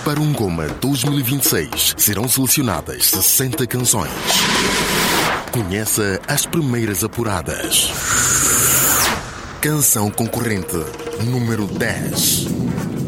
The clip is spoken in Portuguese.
Para um Goma 2026 serão selecionadas 60 canções. Conheça as primeiras apuradas. Canção concorrente número 10.